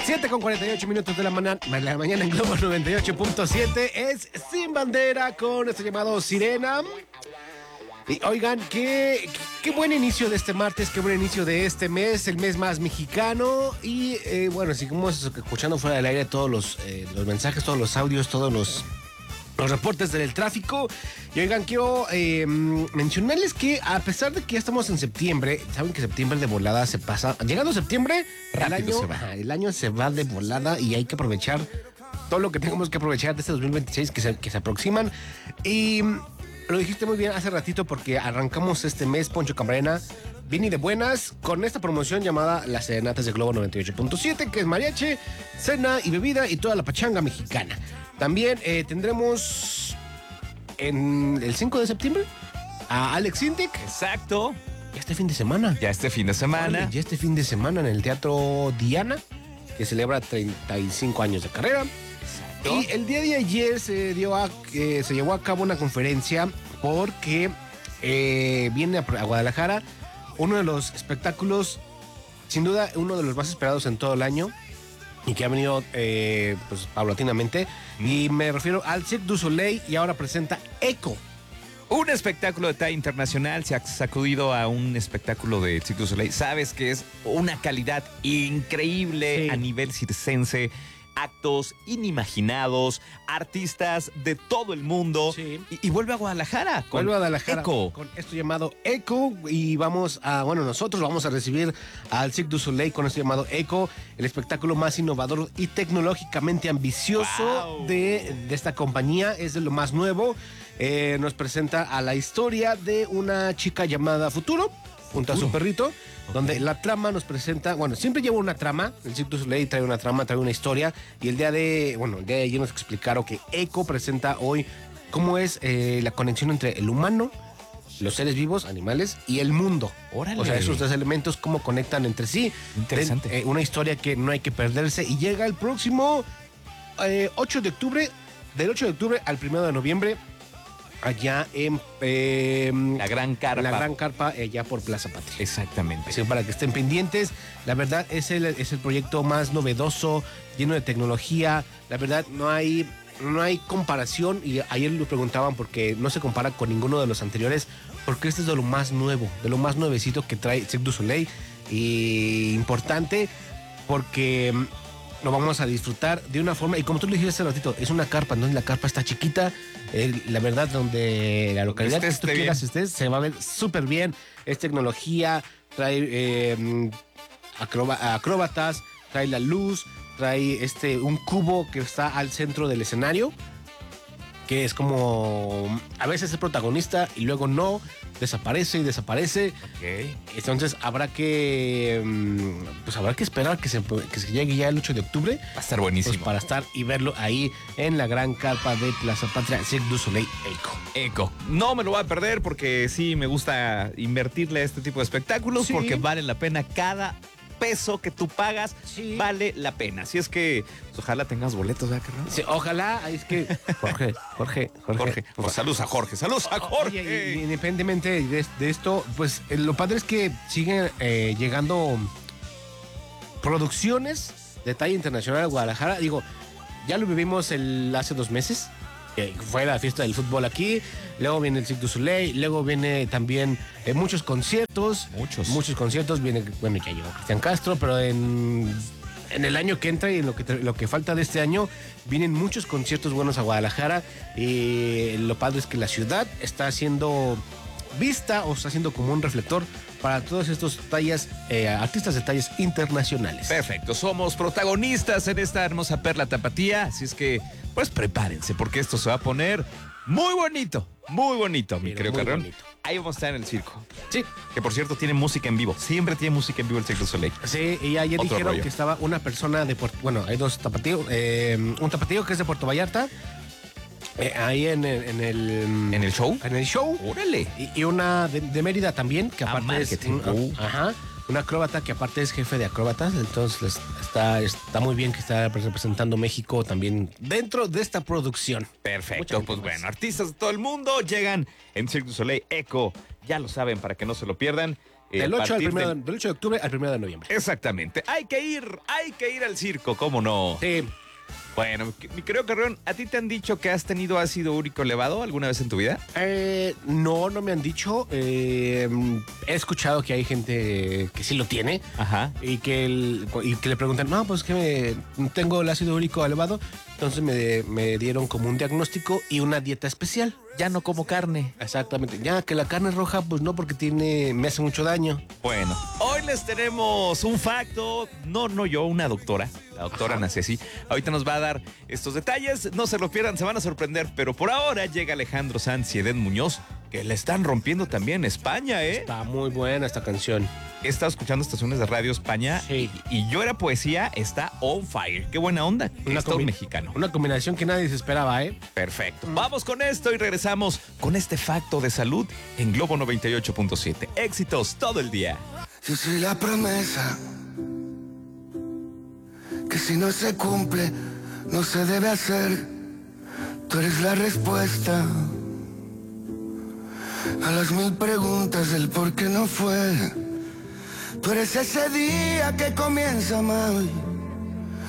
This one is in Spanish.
7:48 de la mañana en Globo 98.7 es Sin Bandera con este llamado Sirena. Y oigan, qué buen inicio de este martes, qué buen inicio de este mes, el mes más mexicano. Y bueno, seguimos escuchando fuera del aire todos los mensajes, todos los audios, todos los reportes del tráfico. Y oigan, quiero mencionarles que a pesar de que ya estamos en septiembre, saben que septiembre de volada se pasa. Llegando septiembre, el año se va de volada y hay que aprovechar todo lo que tengamos que aprovechar de este 2026 que se aproximan. Y lo dijiste muy bien hace ratito porque arrancamos este mes, Poncho Camarena, bien y de buenas, con esta promoción llamada Las Serenatas de Globo 98.7, que es mariachi, cena y bebida y toda la pachanga mexicana. También tendremos en el 5 de septiembre a Alex Sintek. Exacto. Ya este fin de semana. Ya este fin de semana en el Teatro Diana, que celebra 35 años de carrera. Exacto. Y el día de ayer se llevó a cabo una conferencia porque viene a Guadalajara uno de los espectáculos, sin duda uno de los más esperados en todo el año, y que ha venido pues paulatinamente, y me refiero al Cirque du Soleil, y ahora presenta Echo. Un espectáculo de talla internacional. Se ha sacudido a un espectáculo de Cirque du Soleil. Sabes que es una calidad increíble, sí, a nivel circense. Actos inimaginados, artistas de todo el mundo. Sí. Y vuelve a Guadalajara. Vuelve a Guadalajara con esto llamado Echo. Y nosotros vamos a recibir al Cirque du Soleil con esto llamado Echo, el espectáculo más innovador y tecnológicamente ambicioso de esta compañía. Es de lo más nuevo. Nos presenta a la historia de una chica llamada Futuro, junto a su perrito. Donde la trama nos presenta, siempre lleva una trama, el Cirque du Soleil trae una trama, trae una historia, y el día de ayer nos explicaron que Echo presenta hoy cómo es la conexión entre el humano, los seres vivos, animales, y el mundo. ¡Órale! O sea, esos tres elementos, cómo conectan entre sí. Interesante. Una historia que no hay que perderse, y llega el próximo 8 de octubre, del 8 de octubre al 1 de noviembre, allá en la Gran Carpa. Allá por Plaza Patria. Exactamente. Así, para que estén pendientes. La verdad es el proyecto más novedoso, lleno de tecnología. La verdad no hay comparación, y ayer lo preguntaban porque no se compara con ninguno de los anteriores, porque este es de lo más nuevo, de lo más nuevecito que trae Cirque du Soleil. Y importante porque lo vamos a disfrutar de una forma, y como tú le dijiste hace ratito, es una carpa, entonces la carpa está chiquita, la verdad, donde la localidad que tú quieras estés, se va a ver súper bien. Es tecnología, trae acróbatas, trae la luz, trae un cubo que está al centro del escenario, que es como a veces es protagonista y luego no, desaparece. Okay. Entonces habrá que esperar que se llegue ya el 8 de octubre. Va a estar buenísimo. Pues para estar y verlo ahí en la Gran Carpa de Plaza Patria, Cirque du Soleil Echo. No me lo voy a perder porque sí me gusta invertirle a este tipo de espectáculos, sí, porque vale la pena. Cada peso que tú pagas, sí, vale la pena. Así es que pues, ojalá tengas boletos, ¿verdad, Carlos? Sí, ojalá. Es que Jorge. Pues, saludos a Jorge. Oye, independientemente de esto, pues lo padre es que siguen llegando producciones de talla internacional a Guadalajara. Digo, ya lo vivimos hace 2 meses, que fue la fiesta del fútbol aquí. Luego viene el Cirque du Soleil, luego viene también muchos conciertos. Muchos conciertos. Viene, ya llegó Cristian Castro, pero en el año que entra y en lo que falta de este año, vienen muchos conciertos buenos a Guadalajara. Y lo padre es que la ciudad está siendo vista, o está siendo como un reflector para todos estos artistas de tallas internacionales. Perfecto, somos protagonistas en esta hermosa perla tapatía, así es que pues prepárense porque esto se va a poner muy bonito, mi querido Carrón. Ahí vamos a estar en el circo. Sí. Que por cierto tiene música en vivo, siempre tiene música en vivo el Cirque du Soleil. Sí, y ayer dijeron que estaba una persona de hay dos tapatíos, un tapatío que es de Puerto Vallarta, ahí en el show. En el show. Órale. Y una de Mérida también, que aparte es una acróbata que aparte es jefe de acróbatas. Entonces está muy bien que está representando México también dentro de esta producción. Perfecto, pues bueno, artistas de todo el mundo llegan en Cirque du Soleil Echo. Ya lo saben, para que no se lo pierdan. Del 8 de octubre al 1 de noviembre. Exactamente. Hay que ir al circo, ¿cómo no? Sí. Bueno, mi querido Carrión, ¿a ti te han dicho que has tenido ácido úrico elevado alguna vez en tu vida? No me han dicho. He escuchado que hay gente que sí lo tiene. Ajá. Y que le preguntan, no, pues que tengo el ácido úrico elevado. Entonces me dieron como un diagnóstico y una dieta especial. Ya no como carne. Exactamente. Ya que la carne roja, pues no, porque me hace mucho daño. Bueno, hoy les tenemos un facto. No yo, una doctora. La doctora nace así. Ahorita nos va a dar estos detalles. No se lo pierdan, se van a sorprender. Pero por ahora llega Alejandro Sanz y Edén Muñoz, que le están rompiendo también España, ¿eh? Está muy buena esta canción. He estado escuchando estaciones de radio España. Sí. Y Yo Era Poesía está on fire. Qué buena onda. Es todo mexicano. Una combinación que nadie se esperaba, ¿eh? Perfecto. Vamos con esto y regresamos con este facto de salud en Globo 98.7. Éxitos todo el día. Yo soy la promesa que si no se cumple, no se debe hacer. Tú eres la respuesta a las 1000 preguntas del por qué no fue. Tú eres ese día que comienza mal